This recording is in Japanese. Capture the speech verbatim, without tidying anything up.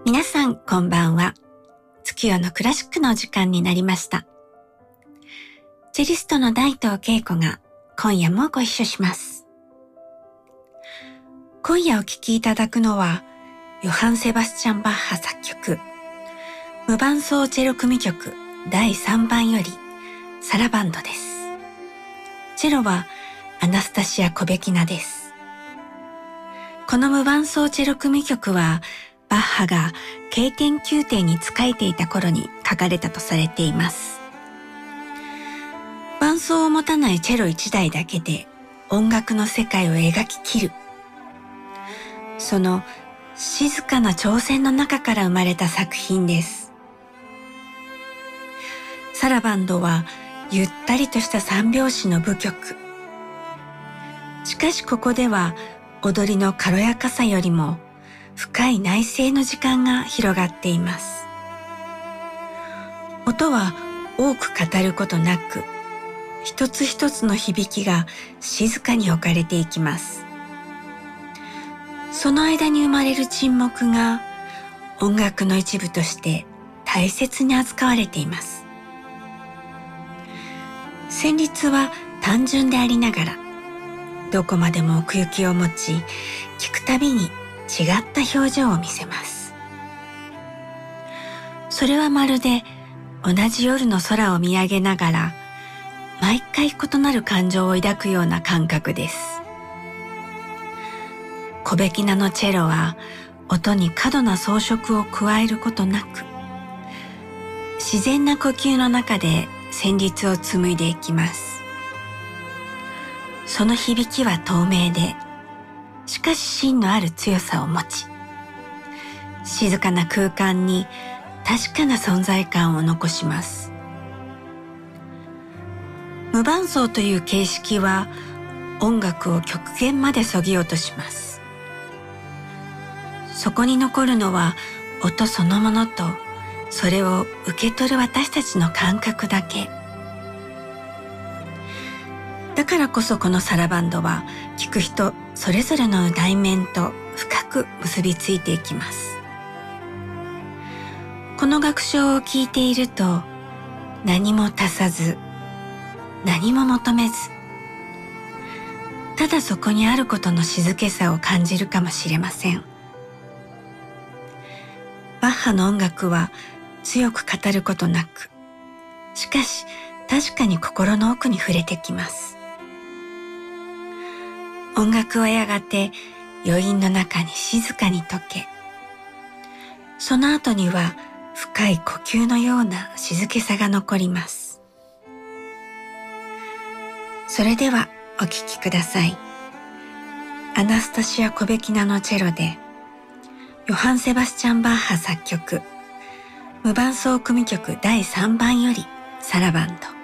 皆さんこんばんは。月夜のクラシックの時間になりました。チェリストの大東恵子が今夜もご一緒します。今夜お聴きいただくのはヨハン・セバスチャン・バッハ作曲無伴奏チェロ組曲だいさんばんよりサラバンドです。チェロはアナスタシア・コベキナです。この無伴奏チェロ組曲はバッハが経典宮廷に仕えていた頃に書かれたとされています。伴奏を持たないチェロ一台だけで音楽の世界を描き切る。その静かな挑戦の中から生まれた作品です。サラバンドはゆったりとした三拍子の舞曲。しかしここでは踊りの軽やかさよりも深い内省の時間が広がっています。音は多く語ることなく、一つ一つの響きが静かに置かれていきます。その間に生まれる沈黙が音楽の一部として大切に扱われています。旋律は単純でありながら、どこまでも奥行きを持ち、聞くたびに違った表情を見せます。それはまるで同じ夜の空を見上げながら毎回異なる感情を抱くような感覚です。コベキナのチェロは音に過度な装飾を加えることなく、自然な呼吸の中で旋律を紡いでいきます。その響きは透明で、しかし芯のある強さを持ち、静かな空間に確かな存在感を残します。無伴奏という形式は音楽を極限まで削ぎ落とします。そこに残るのは音そのものと、それを受け取る私たちの感覚だけ。だからこそこのサラバンドは聴く人それぞれの内面と深く結びついていきます。この楽章を聴いていると、何も足さず、何も求めず、ただそこにあることの静けさを感じるかもしれません。バッハの音楽は強く語ることなく、しかし確かに心の奥に触れてきます。音楽はやがて余韻の中に静かに溶け、その後には深い呼吸のような静けさが残ります。それではお聴きください。アナスタシア・コベキナのチェロで、ヨハン・セバスチャン・バッハ作曲、無伴奏組曲だいさんばんよりサラバンド。